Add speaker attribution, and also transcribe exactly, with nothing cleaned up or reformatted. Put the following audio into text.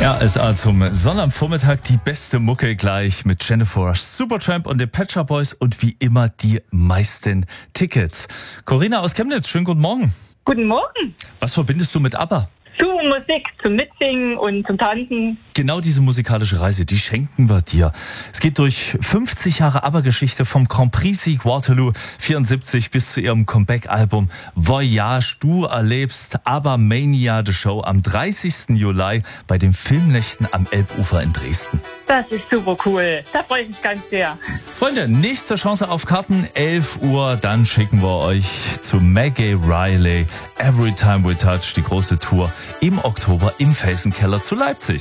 Speaker 1: Ja, es ist zum Sonnabendvormittag die beste Mucke gleich mit Jennifer Rush, Supertramp und den Pet Shop Boys und wie immer die meisten Tickets. Corinna aus Chemnitz, schönen guten Morgen.
Speaker 2: Guten Morgen.
Speaker 1: Was verbindest du mit ABBA?
Speaker 2: Zu Musik, zum Mitsingen und zum Tanzen.
Speaker 1: Genau diese musikalische Reise, die schenken wir dir. Es geht durch fünfzig Jahre ABBA-Geschichte vom Grand Prix-Sieg Waterloo vierundsiebzig bis zu ihrem Comeback-Album Voyage. Du erlebst ABBA Mania The Show am dreißigsten Juli bei den Filmnächten am Elbufer in Dresden.
Speaker 2: Das ist super cool. Da freue ich mich ganz sehr.
Speaker 1: Freunde, nächste Chance auf Karten, elf Uhr. Dann schicken wir euch zu Maggie Riley, Every Time We Touch, die große Tour im Oktober im Felsenkeller zu Leipzig.